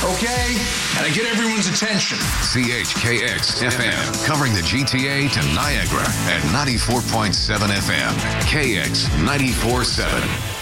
Okay? And I get everyone's attention. CHKX FM, covering the GTA to Niagara at 94.7 FM. KX 94.7.